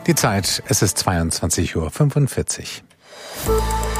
Die Zeit, es ist 22:45 Uhr.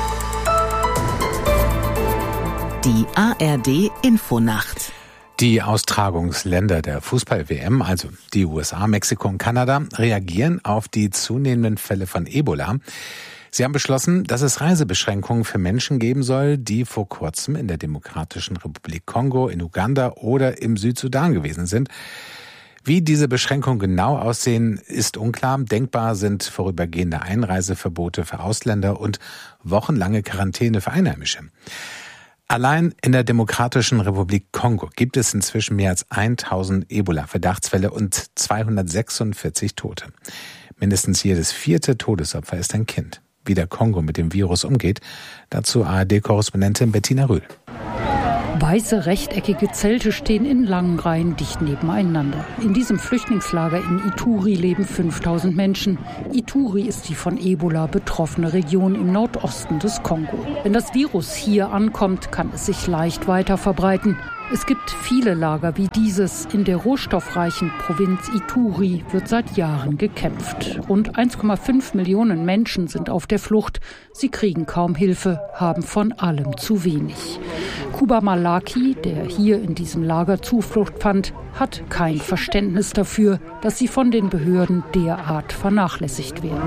Die ARD-Infonacht. Die Austragungsländer der Fußball-WM, also die USA, Mexiko und Kanada, reagieren auf die zunehmenden Fälle von Ebola. Sie haben beschlossen, dass es Reisebeschränkungen für Menschen geben soll, die vor kurzem in der Demokratischen Republik Kongo, in Uganda oder im Südsudan gewesen sind. Wie diese Beschränkungen genau aussehen, ist unklar. Denkbar sind vorübergehende Einreiseverbote für Ausländer und wochenlange Quarantäne für Einheimische. Allein in der Demokratischen Republik Kongo gibt es inzwischen mehr als 1000 Ebola-Verdachtsfälle und 246 Tote. Mindestens jedes 4. Todesopfer ist ein Kind. Wie der Kongo mit dem Virus umgeht, dazu ARD-Korrespondentin Bettina Rühl. Weiße, rechteckige Zelte stehen in langen Reihen dicht nebeneinander. In diesem Flüchtlingslager in Ituri leben 5000 Menschen. Ituri ist die von Ebola betroffene Region im Nordosten des Kongo. Wenn das Virus hier ankommt, kann es sich leicht weiter verbreiten. Es gibt viele Lager wie dieses. In der rohstoffreichen Provinz Ituri wird seit Jahren gekämpft. Rund 1,5 Millionen Menschen sind auf der Flucht. Sie kriegen kaum Hilfe, haben von allem zu wenig. Kuba Malaki, der hier in diesem Lager Zuflucht fand, hat kein Verständnis dafür, dass sie von den Behörden derart vernachlässigt werden.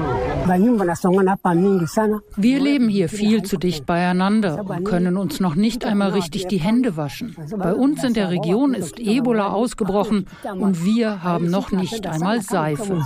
Wir leben hier viel zu dicht beieinander und können uns noch nicht einmal richtig die Hände waschen. Bei uns in der Region ist Ebola ausgebrochen und wir haben noch nicht einmal Seife.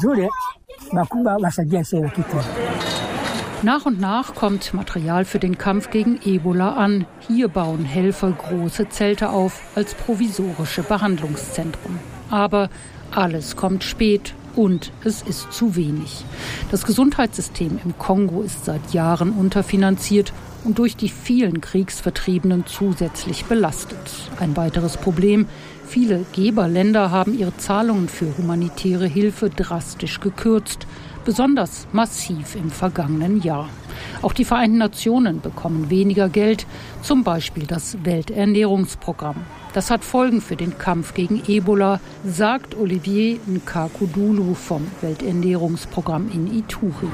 Nach und nach kommt Material für den Kampf gegen Ebola an. Hier bauen Helfer große Zelte auf als provisorische Behandlungszentren. Aber alles kommt spät und es ist zu wenig. Das Gesundheitssystem im Kongo ist seit Jahren unterfinanziert und durch die vielen Kriegsvertriebenen zusätzlich belastet. Ein weiteres Problem: viele Geberländer haben ihre Zahlungen für humanitäre Hilfe drastisch gekürzt. Besonders massiv im vergangenen Jahr. Auch die Vereinten Nationen bekommen weniger Geld, zum Beispiel das Welternährungsprogramm. Das hat Folgen für den Kampf gegen Ebola, sagt Olivier Nkakudulu vom Welternährungsprogramm in Ituri.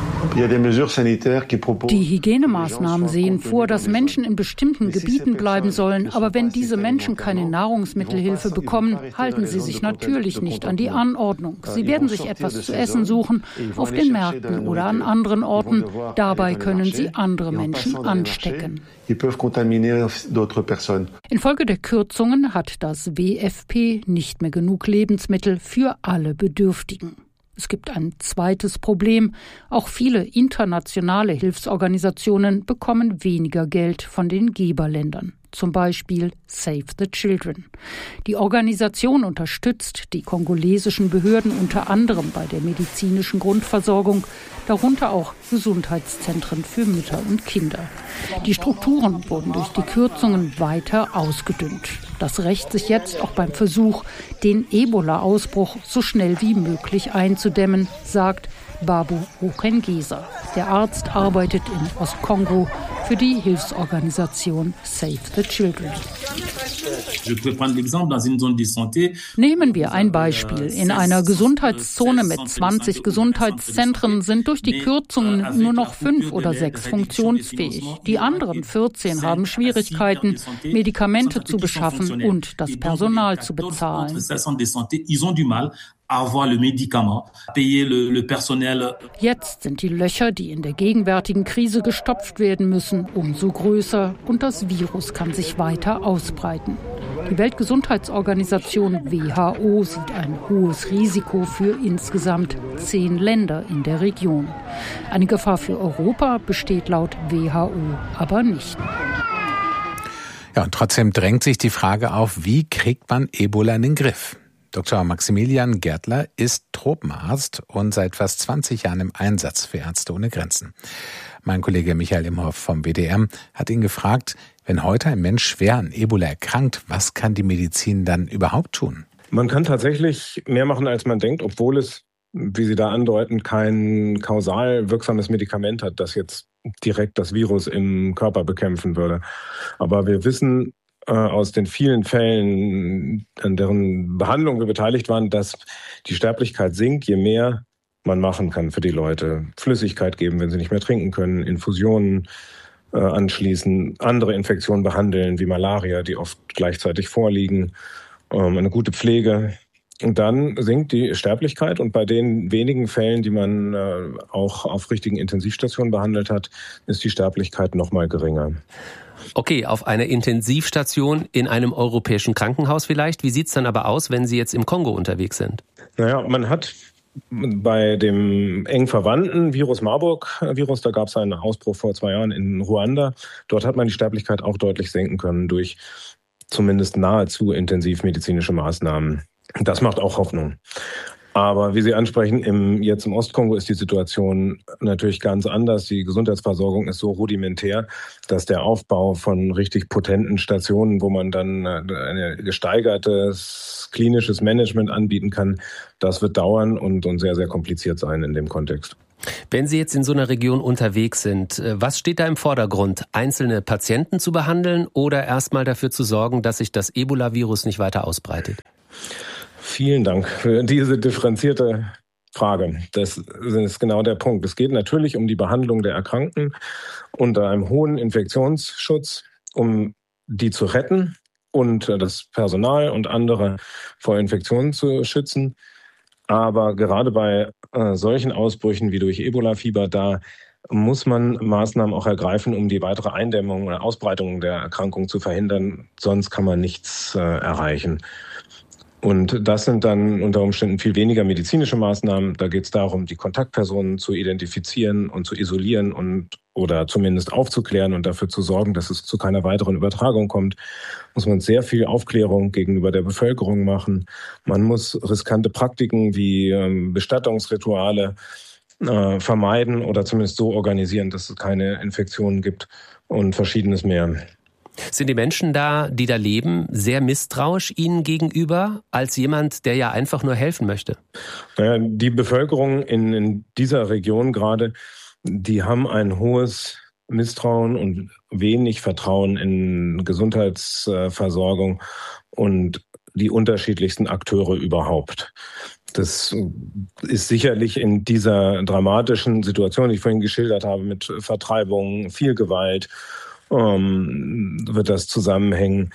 Die Hygienemaßnahmen sehen vor, dass Menschen in bestimmten Gebieten bleiben sollen. Aber wenn diese Menschen keine Nahrungsmittelhilfe bekommen, halten sie sich natürlich nicht an die Anordnung. Sie werden sich etwas zu essen suchen, auf den Märkten oder an anderen Orten. Dabei können sie andere Menschen anstecken. Infolge der Kürzungen hat das WFP nicht mehr genug Lebensmittel für alle Bedürftigen. Es gibt ein zweites Problem. Auch viele internationale Hilfsorganisationen bekommen weniger Geld von den Geberländern. Zum Beispiel Save the Children. Die Organisation unterstützt die kongolesischen Behörden unter anderem bei der medizinischen Grundversorgung, darunter auch Gesundheitszentren für Mütter und Kinder. Die Strukturen wurden durch die Kürzungen weiter ausgedünnt. Das rächt sich jetzt auch beim Versuch, den Ebola-Ausbruch so schnell wie möglich einzudämmen, sagt Babu Rukengesa. Der Arzt arbeitet in Ostkongo für die Hilfsorganisation Save the Children. Nehmen wir ein Beispiel. In einer Gesundheitszone mit 20 Gesundheitszentren sind durch die Kürzungen nur noch 5 oder 6 funktionsfähig. Die anderen 14 haben Schwierigkeiten, Medikamente zu beschaffen und das Personal zu bezahlen. Jetzt sind die Löcher, die in der gegenwärtigen Krise gestopft werden müssen, umso größer und das Virus kann sich weiter ausbreiten. Die Weltgesundheitsorganisation WHO sieht ein hohes Risiko für insgesamt 10 Länder in der Region. Eine Gefahr für Europa besteht laut WHO aber nicht. Ja, und trotzdem drängt sich die Frage auf, wie kriegt man Ebola in den Griff? Dr. Maximilian Gärtler ist Tropenarzt und seit fast 20 Jahren im Einsatz für Ärzte ohne Grenzen. Mein Kollege Michael Imhoff vom WDR hat ihn gefragt, wenn heute ein Mensch schwer an Ebola erkrankt, was kann die Medizin dann überhaupt tun? Man kann tatsächlich mehr machen, als man denkt, obwohl es, wie Sie da andeuten, kein kausal wirksames Medikament hat, das jetzt direkt das Virus im Körper bekämpfen würde. Aber wir wissen aus den vielen Fällen, an deren Behandlung wir beteiligt waren, dass die Sterblichkeit sinkt, je mehr man machen kann für die Leute. Flüssigkeit geben, wenn sie nicht mehr trinken können, Infusionen anschließen, andere Infektionen behandeln, wie Malaria, die oft gleichzeitig vorliegen, eine gute Pflege. Und dann sinkt die Sterblichkeit und bei den wenigen Fällen, die man auch auf richtigen Intensivstationen behandelt hat, ist die Sterblichkeit noch mal geringer. Okay, auf einer Intensivstation in einem europäischen Krankenhaus vielleicht. Wie sieht's dann aber aus, wenn Sie jetzt im Kongo unterwegs sind? Naja, man hat bei dem eng verwandten Virus Marburg-Virus, da gab es einen Ausbruch vor 2 Jahren in Ruanda. Dort hat man die Sterblichkeit auch deutlich senken können durch zumindest nahezu intensivmedizinische Maßnahmen. Das macht auch Hoffnung. Aber wie Sie ansprechen, jetzt im Ostkongo ist die Situation natürlich ganz anders. Die Gesundheitsversorgung ist so rudimentär, dass der Aufbau von richtig potenten Stationen, wo man dann ein gesteigertes klinisches Management anbieten kann, das wird dauern und sehr, sehr kompliziert sein in dem Kontext. Wenn Sie jetzt in so einer Region unterwegs sind, was steht da im Vordergrund? Einzelne Patienten zu behandeln oder erstmal dafür zu sorgen, dass sich das Ebola-Virus nicht weiter ausbreitet? Vielen Dank für diese differenzierte Frage. Das ist genau der Punkt. Es geht natürlich um die Behandlung der Erkrankten unter einem hohen Infektionsschutz, um die zu retten und das Personal und andere vor Infektionen zu schützen. Aber gerade bei solchen Ausbrüchen wie durch Ebola-Fieber, da muss man Maßnahmen auch ergreifen, um die weitere Eindämmung oder Ausbreitung der Erkrankung zu verhindern. Sonst kann man nichts erreichen. Und das sind dann unter Umständen viel weniger medizinische Maßnahmen. Da geht es darum, die Kontaktpersonen zu identifizieren und zu isolieren oder zumindest aufzuklären und dafür zu sorgen, dass es zu keiner weiteren Übertragung kommt. Muss man sehr viel Aufklärung gegenüber der Bevölkerung machen. Man muss riskante Praktiken wie Bestattungsrituale vermeiden oder zumindest so organisieren, dass es keine Infektionen gibt und Verschiedenes mehr. Sind die Menschen da, die da leben, sehr misstrauisch Ihnen gegenüber, als jemand, der ja einfach nur helfen möchte? Naja, die Bevölkerung in dieser Region gerade, die haben ein hohes Misstrauen und wenig Vertrauen in Gesundheitsversorgung und die unterschiedlichsten Akteure überhaupt. Das ist sicherlich in dieser dramatischen Situation, die ich vorhin geschildert habe, mit Vertreibung, viel Gewalt, wird das zusammenhängen.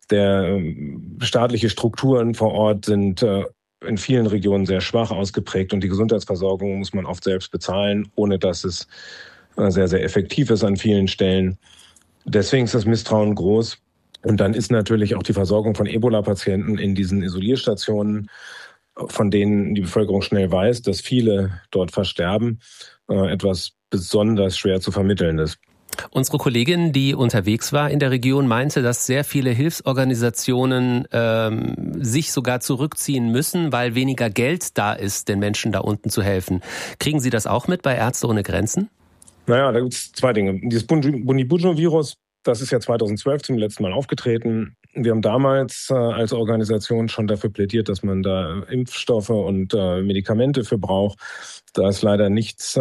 Staatliche Strukturen vor Ort sind in vielen Regionen sehr schwach ausgeprägt und die Gesundheitsversorgung muss man oft selbst bezahlen, ohne dass es sehr, sehr effektiv ist an vielen Stellen. Deswegen ist das Misstrauen groß. Und dann ist natürlich auch die Versorgung von Ebola-Patienten in diesen Isolierstationen, von denen die Bevölkerung schnell weiß, dass viele dort versterben, etwas besonders schwer zu vermitteln ist. Unsere Kollegin, die unterwegs war in der Region, meinte, dass sehr viele Hilfsorganisationen sich sogar zurückziehen müssen, weil weniger Geld da ist, den Menschen da unten zu helfen. Kriegen Sie das auch mit bei Ärzte ohne Grenzen? Naja, da gibt es 2 Dinge. Dieses Bundibugyo-Virus, das ist ja 2012 zum letzten Mal aufgetreten. Wir haben damals als Organisation schon dafür plädiert, dass man da Impfstoffe und Medikamente für braucht. Da ist leider ist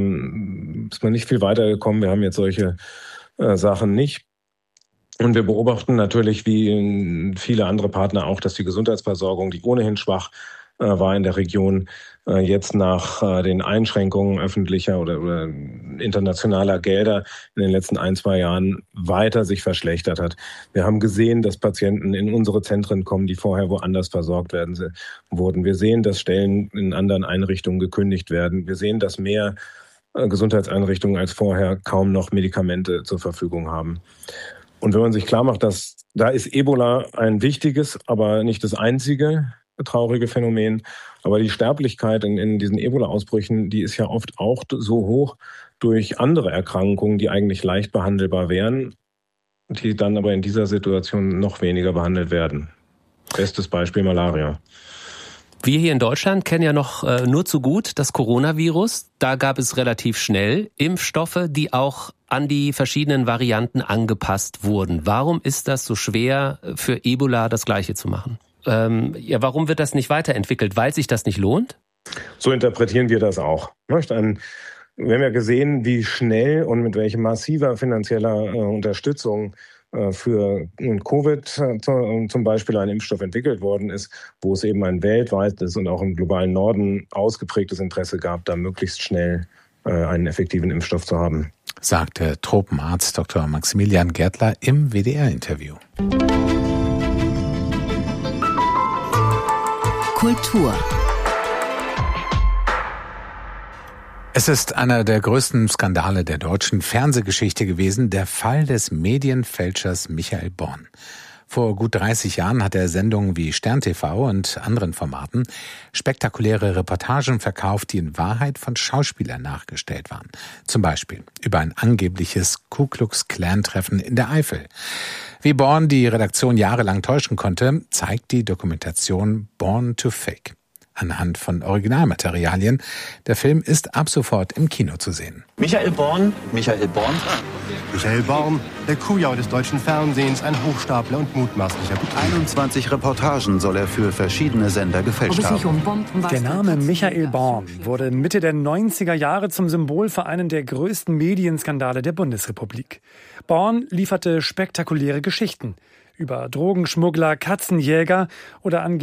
man nicht viel weitergekommen. Wir haben jetzt solche Sachen nicht. Und wir beobachten natürlich, wie viele andere Partner auch, dass die Gesundheitsversorgung, die ohnehin schwach war in der Region, jetzt nach den Einschränkungen öffentlicher oder internationaler Gelder in den letzten 1-2 Jahren weiter sich verschlechtert hat. Wir haben gesehen, dass Patienten in unsere Zentren kommen, die vorher woanders versorgt wurden. Wir sehen, dass Stellen in anderen Einrichtungen gekündigt werden. Wir sehen, dass mehr Gesundheitseinrichtungen als vorher kaum noch Medikamente zur Verfügung haben. Und wenn man sich klar macht, dass da ist Ebola ein wichtiges, aber nicht das einzige traurige Phänomen. Aber die Sterblichkeit in diesen Ebola-Ausbrüchen, die ist ja oft auch so hoch durch andere Erkrankungen, die eigentlich leicht behandelbar wären, die dann aber in dieser Situation noch weniger behandelt werden. Bestes Beispiel Malaria. Wir hier in Deutschland kennen ja noch nur zu gut das Coronavirus. Da gab es relativ schnell Impfstoffe, die auch an die verschiedenen Varianten angepasst wurden. Warum ist das so schwer, für Ebola das Gleiche zu machen? Warum wird das nicht weiterentwickelt? Weil sich das nicht lohnt? So interpretieren wir das auch. Wir haben ja gesehen, wie schnell und mit welcher massiver finanzieller Unterstützung für Covid zum Beispiel ein Impfstoff entwickelt worden ist, wo es eben ein weltweites und auch im globalen Norden ausgeprägtes Interesse gab, da möglichst schnell einen effektiven Impfstoff zu haben. Sagte Tropenarzt Dr. Maximilian Gärtler im WDR-Interview. Kultur. Es ist einer der größten Skandale der deutschen Fernsehgeschichte gewesen, der Fall des Medienfälschers Michael Born. Vor gut 30 Jahren hat er Sendungen wie Stern TV und anderen Formaten spektakuläre Reportagen verkauft, die in Wahrheit von Schauspielern nachgestellt waren. Zum Beispiel über ein angebliches Ku-Klux-Klan-Treffen in der Eifel. Wie Born die Redaktion jahrelang täuschen konnte, zeigt die Dokumentation Born to Fake. Anhand von Originalmaterialien. Der Film ist ab sofort im Kino zu sehen. Michael Born, der Kujau des deutschen Fernsehens, ein Hochstapler und mutmaßlicher Betrüger. 21 Reportagen soll er für verschiedene Sender gefälscht haben. Der Name Michael Born wurde Mitte der 90er Jahre zum Symbol für einen der größten Medienskandale der Bundesrepublik. Born lieferte spektakuläre Geschichten über Drogenschmuggler, Katzenjäger oder angeblich